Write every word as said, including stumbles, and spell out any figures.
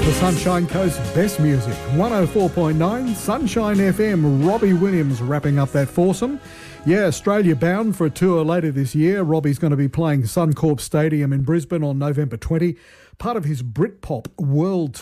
The Sunshine Coast's best music, one oh four point nine Sunshine F M. Robbie Williams wrapping up that foursome. Yeah, Australia bound for a tour later this year. Robbie's going to be playing Suncorp Stadium in Brisbane on November twentieth, part of his Britpop World